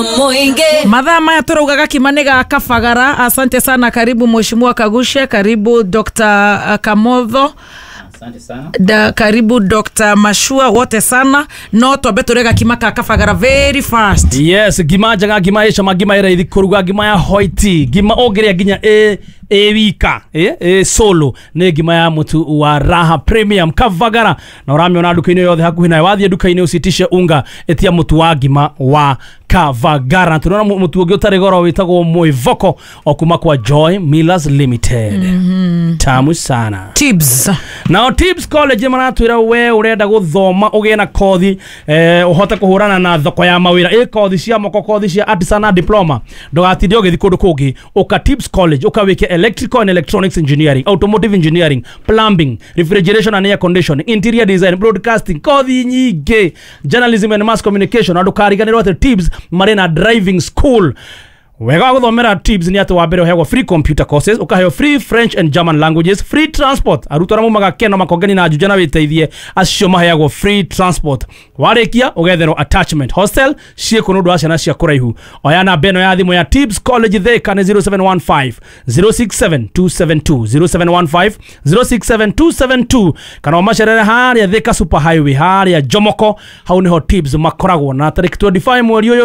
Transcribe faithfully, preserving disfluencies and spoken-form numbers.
Madha maya turugaga Kimaniga Kafagara. Asante sana, karibu Mheshimiwa Kagushe, karibu Doctor Kamotho. Asante sana. Da, karibu Doctor Mashua, wote sana. No tobe turega Kimaka Kafagara very fast. Yes, gima jaga gima esha magima ira ithi kuruga gima ya hoiti. Gima ogere ginya e e wika, e, e solo ne gima ya mutu wa Raha Premium Kafagara. Na uramiona duka-ini yothe hakuhi nayo wathie duka-ini usitishe unga etia mutu wa gima wa Kafagara. Tunona mutu ungi utari goro witagwo Mwivoko okuma kwa Joy Millers Limited. Mm-hmm. Tamu sana. Tips. Now Tips College maratwira we urenda guthoma ugie na kothi eh uhota kuhurana na thoko ya mawira e kothi cia moko kothi cia artisanal diploma ndogatinde ugithi kundu kungi uka Tips College ukawike electrical and electronics engineering, automotive engineering, plumbing, refrigeration and air conditioning, interior design, broadcasting, kothi nyingi, journalism and mass communication. Adukariganirwo ati Tips marina driving school. Wega guthomera Tips ni atu wabere uhegwa free computer courses, ukaheo free French and German languages, free transport. Aruto na mumaga keno makogeni na ajujana witeithie acio mahegwa free transport. Warekia ugethero attachment hostel cie kunudu acia na cia kuraihu. Oyana beno ya thimu ya Tips College theka ni zero seven one five zero six seven two seven two zero seven one five zero six seven two seven two. Kana masharere haria Thika Super Highway haria Jomoko hau niho Tips makoragwo na tariki twenty-five mweri